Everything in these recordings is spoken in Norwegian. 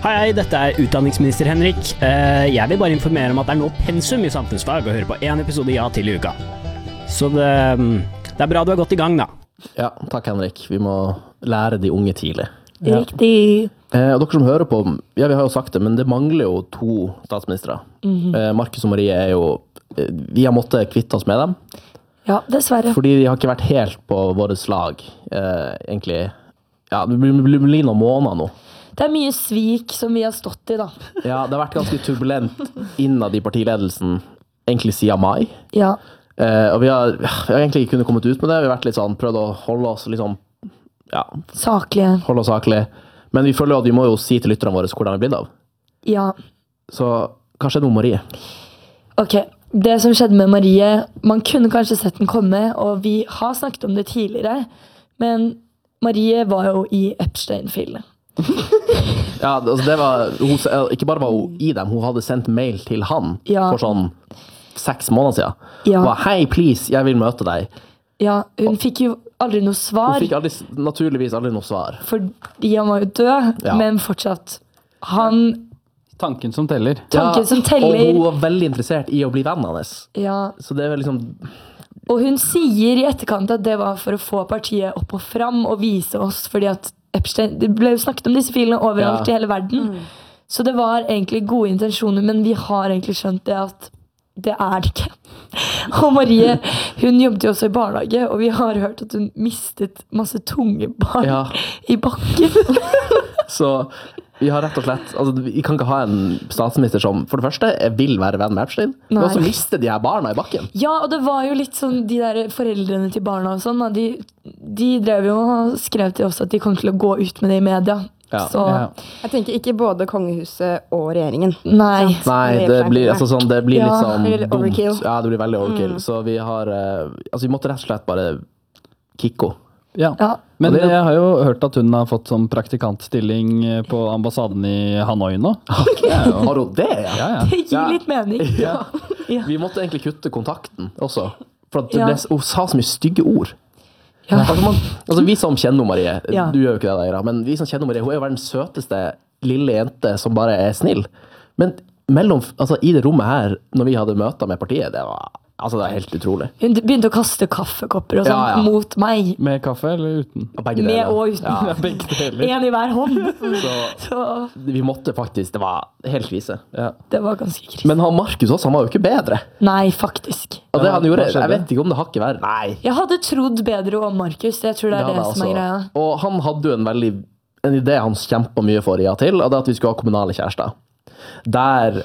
Hei, dette utdanningsminister Henrik. Jeg vil bare informere om at det nå pensum i samfunnsfag å høre på en episode Ja til i uka. Så det bra du har gått i gang da. Ja, takk Henrik. Vi må lære de unge tidlig. Riktig. Og dere som hører på, ja vi har jo sagt det, men det mangler jo 2 statsministre. Markus og Marie jo, vi har måttet kvitte oss med dem. Ja, dessverre. Fordi de har ikke vært helt på våre slag, egentlig. Ja, det blir noen måneder nå. Det mye svik som vi har stått i da. Ja, det har vært ganske turbulent innad i partiledelsen, egentlig siden mai. Ja. Og vi har egentlig ikke kunnet kommet ut med det. Vi har vært litt sånn, prøvd å holde oss liksom, ja. Saklige. Holde oss saklige. Men vi føler jo at vi må jo si til lytterne våre hvordan det er blitt av. Ja. Så hva skjedde med Marie? Ok, det som skjedde med Marie, man kunne kanskje sett den komme, og vi har snakket om det tidligere, men Marie var jo i Epstein-filen. Ja, altså det var, ikke bare var hun i dem, hun hadde sendt mail til han for sånn 6 måneder siden. Ja. Hun var, hei, please, jeg vil møte deg. Ja, hun fikk jo aldri noe svar. Hun fikk naturligvis aldri noe svar. Fordi han var jo død, men fortsatt. Tanken som teller. Tanken som teller. Og hun var veldig interessert i å bli vennen hennes. Ja. Så det er liksom... Og hun sier i etterkant at det var for å få partiet opp og fram og vise oss, fordi at Epstein, det ble jo snakket om disse filene overalt i hele verden. Så det var egentlig gode intensjoner, men vi har egentlig skjønt det at det det ikke. Og Marie, hun jobbet jo også i barnehage, og vi har hørt at hun mistet masse tunge barn i bakken. Så vi har rett og slett, altså vi kan ikke ha en statsminister som for det første vil være venn med Epstein, og så mister de her barna i bakken. Ja, og det var jo litt sånn, de der foreldrene til barna og sånn, de drev jo og skrev til oss at de kom til å gå ut med det i media. Ja. Så jeg tenker ikke både kongehuset og regjeringen. Nei, det blir, altså sånn, det blir litt sånn dumt. Overkill. Ja, det blir veldig overkill. Så vi har, altså vi måtte rett og slett bare kicko. Ja. Men jeg har jo hørt at hun har fått sånn praktikantstilling på ambassaden i Hanoi nå. Har hun det? Ja. det gir litt mening. Ja. Vi måtte egentlig kutte kontakten også, for at hun sa så mye stygge ord. Altså vi som kjenner Marie, du gjør jo ikke det der, men vi som kjenner Marie, hun er jo verdens søteste lille jente som bare er snill. Men i det rommet her, når vi hadde møter med partiet, det er helt utrolig. Hun begynte å kaste kaffekopper og sånt mot meg. Med kaffe eller uten? Begge deler. Med og uten. Ja, begge deler. En i hver hånd. Så vi måtte faktisk, det var helt krise. Ja. Det var ganske krise. Men Markus også, han var jo ikke bedre. Nei, faktisk. Og det han gjorde, jeg vet ikke om det har ikke vært. Nei. Jeg hadde trodd bedre om Markus, jeg tror det det som greia. Og han hadde jo en idé han kjempet mye for ja til, og det at vi skulle ha kommunale kjærester. Der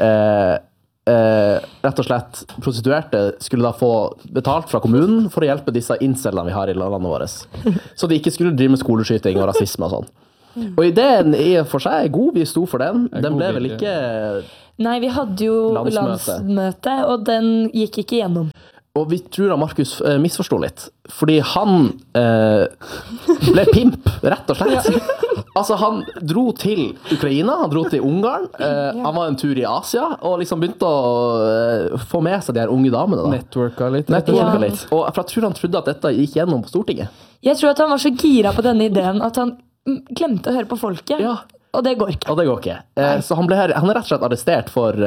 rett og slett prostituerte skulle da få betalt fra kommunen for å hjelpe disse incellene vi har i landet vårt. Så de ikke skulle drive med skoleskyting og rasisme og sånn. Og ideen i for seg er god, vi sto for den. Den ble vel ikke... Nei, vi hadde jo landsmøte, og den gikk ikke gjennom. Og vi tror at Markus misforstod litt, fordi han ble pimp, rett og slett. Altså, han dro til Ukraina, han dro til Ungarn, han var en tur i Asia, og liksom begynte å få med seg de her unge damene. Da. Networka litt. Og for jeg tror han trodde at dette gikk gjennom på Stortinget. Jeg tror at han var så gira på denne ideen at han glemte å høre på folket. Ja. Og det går ikke. Så han er rett og slett arrestert for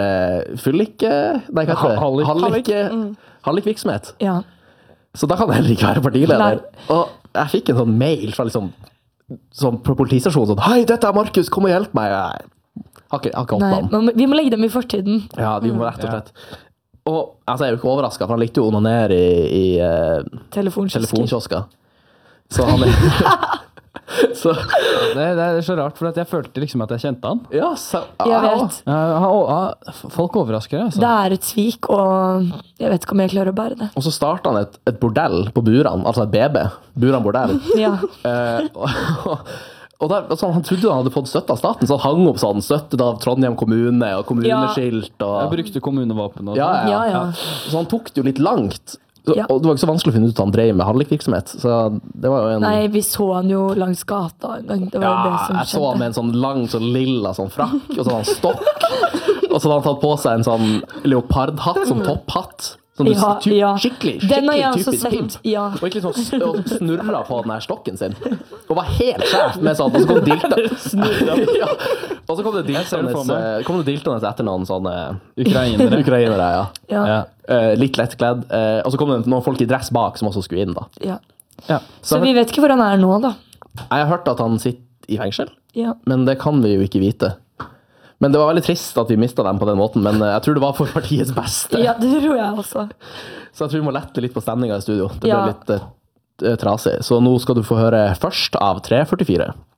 hallikvirksomhet. Ja. Så da kan han heller ikke være partileder. Og jeg fikk en sånn mail fra liksom, sånn på politistasjonen sånn, hei, dette er Markus, kom og hjelp meg. Jeg har ikke åpnet han. Vi må legge dem i fortiden. Ja, vi må rett og slett. Og altså, jeg er jo ikke overrasket, for han likte jo å onanere i telefonkiosker. Så han så. Det er så rart, for jeg følte liksom at jeg kjente han. Ja, jeg vet. Folk overrasker altså. Det er et svik, og jeg vet ikke om jeg klarer å bære det. Og så startet han et bordell på Buran, altså et BB, Buran bordell. Ja. Og han trodde han hadde fått støtte av staten, så han hang opp sånn, støttet av Trondheim kommune og kommuneskilt. Og... Jeg brukte kommunevåpen. Og ja. Så han tok det jo litt langt. Og det var ikke så vanskelig å finne ut at han drev med hallikvirksomhet. Så det var jo en... Nei, vi så han jo langs gata en gang. Det var det som skjedde. Jeg så han med en sånn lang, sånn lilla sånn frakk, og så hadde han stokk. Og så hadde han tatt på seg en sånn leopardhatt, sånn topphatt. Sånn skikkelig typisk pimp. Og ikke sånn snurret på den her stokken sin. Og var helt skjert med sånn, og så kom dilta. Og så kom det diltende etter noen sånne Ukrainere. ja. Ja. Litt lettkledd. Og så kom det noen folk i dress bak som også skulle inn, da. Ja. Så vi vet ikke hvor han er nå, da. Jeg har hørt at han sitter i fengsel, Ja. men det kan vi jo ikke vite. Men det var veldig trist at vi mistet dem på den måten, men jeg tror det var for partiets beste. Ja, det tror jeg også. Så jeg tror vi må lette litt på stemninga i studio. Det ble Ja. litt trasig. Så nå skal du få høre først av 344.